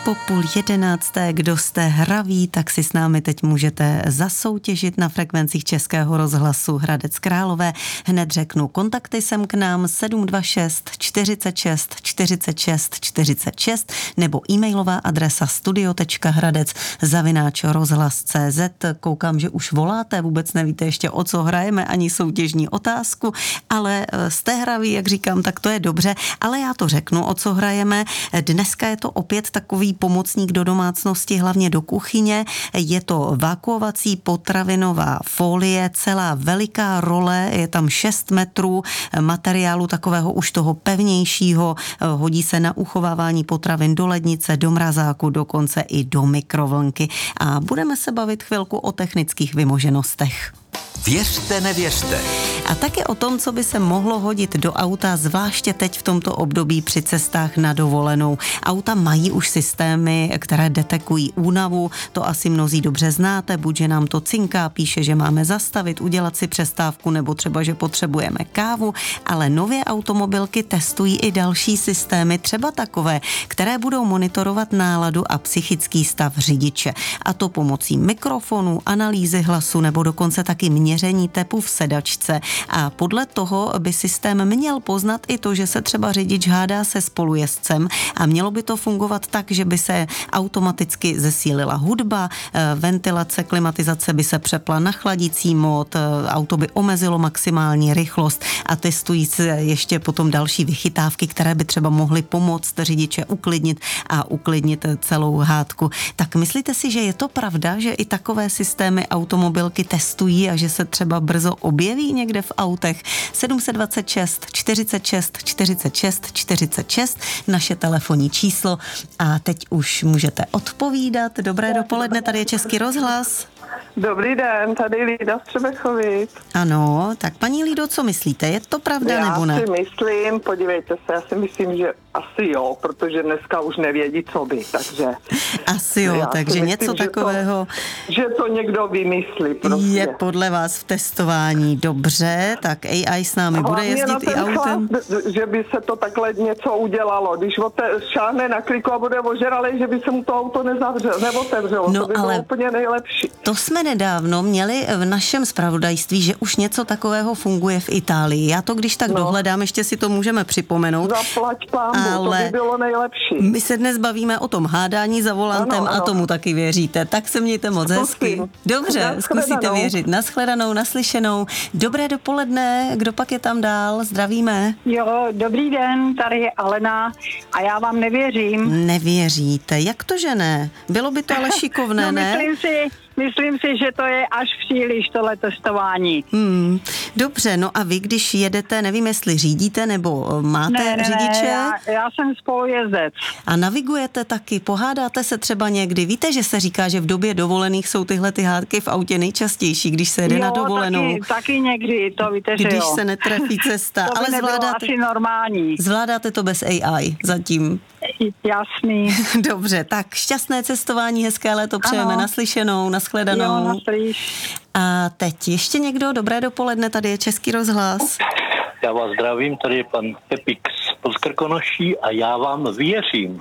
po 10:30. Kdo jste hraví, tak si s námi teď můžete zasoutěžit na frekvencích Českého rozhlasu Hradec Králové. Hned řeknu kontakty sem k nám 726 46 46 46 nebo e-mailová adresa studio.hradec@rozhlas.cz. Koukám, že už voláte, vůbec nevíte ještě, o co hrajeme, ani soutěžní otázku, ale jste hraví, jak říkám, tak to je dobře, ale já to řeknu, o co hrajeme. Dneska je to opět takový pomocník do domácnosti, hlavně do kuchyně. Je to vakuovací potravinová folie, celá veliká role, je tam 6 metrů materiálu takového už toho pevnějšího, hodí se na uchovávání potravin do lednice, do mrazáku, dokonce i do mikrovlnky. A budeme se bavit chvilku o technických vymoženostech. Věřte, nevěřte. A také o tom, co by se mohlo hodit do auta, zvláště teď v tomto období při cestách na dovolenou. Auta mají už systémy, které detekují únavu, to asi mnozí dobře znáte, buď že nám to cinká, píše, že máme zastavit, udělat si přestávku, nebo třeba, že potřebujeme kávu, ale nově automobilky testují i další systémy, třeba takové, které budou monitorovat náladu a psychický stav řidiče. A to pomocí mikrofonu, analýzy hlasu nebo dokonce taky měření tepu v sedačce. A podle toho by systém měl poznat i to, že se třeba řidič hádá se spolujezdcem a mělo by to fungovat tak, že by se automaticky zesílila hudba, ventilace, klimatizace by se přepla na chladicí mód, auto by omezilo maximální rychlost a testují se ještě potom další vychytávky, které by třeba mohly pomoct řidiče uklidnit a uklidnit celou hádku. Tak myslíte si, že je to pravda, že i takové systémy automobilky testují a že se třeba brzo objeví někde v autech? 726 46 46 46 naše telefonní číslo a teď už můžete odpovídat. Dobré dopoledne, tady je Český rozhlas. Dobrý den, tady Lída Střebechovic. Ano, tak paní Lído, co myslíte? Je to pravda nebo ne? Já si myslím, podívejte se, já si myslím, že asi jo, protože dneska už nevědí, co by, takže... Asi jo, takže myslím, něco takového... Že to někdo vymyslí, prostě. Je podle vás v testování. Dobře, tak AI s námi bude jezdit i autem. Že by se to takhle něco udělalo, když šáhne na kliku a bude ožralý, že by se mu to auto neotevřelo. No, to by bylo úplně nejlepší. To jsme nedávno měli v našem zpravodajství, že už něco takového funguje v Itálii. Já to když tak dohledám, ještě si to můžeme připomenout. Zaplať pánbu, ale to by bylo nejlepší. My se dnes bavíme o tom hádání za volantem a tomu taky věříte. Tak se mějte moc hezky. Dobře, zkusíte věřit. Naschledanou, naslyšenou. Dobré dopoledne, kdo pak je tam dál? Zdravíme. Jo, dobrý den, tady je Alena a já vám nevěřím. Nevěříte, jak to, že ne? Bylo by to ale šikovné, ne? Myslím si, že to je až příliš tohle testování. Dobře, no a vy, když jedete, nevím, jestli řídíte nebo máte řidiče? Já jsem spolujezdec. A navigujete taky, pohádáte se třeba někdy? Víte, že se říká, že v době dovolených jsou tyhle ty hádky v autě nejčastější, když se jede na dovolenou. Taky někdy, to víte, že když se netrefí cesta, to by ale zvládáte, asi normální. Zvládáte to bez AI zatím. Jasný. Dobře, tak šťastné cestování, hezké léto přejeme, naslyšenou, nashledanou. Jo, naslíš. A teď ještě někdo? Dobré dopoledne, tady je Český rozhlas. Já vás zdravím, tady je pan Pepik z Podkrkonoší a já vám věřím.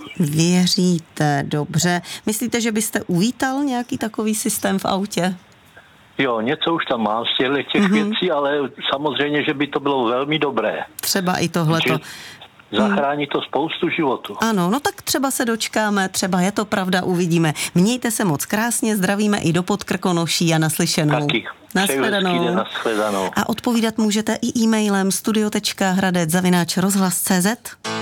Věříte, dobře. Myslíte, že byste uvítal nějaký takový systém v autě? Jo, něco už tam mám z těch věcí, ale samozřejmě, že by to bylo velmi dobré. Třeba i tohleto. Zachrání to spoustu životů. Ano, no tak třeba se dočkáme, třeba je to pravda, uvidíme. Mějte se moc krásně, zdravíme i do Podkrkonoší a naslyšenou. Taky. Nashledanou. A odpovídat můžete i e-mailem studio.hradec@rozhlas.cz.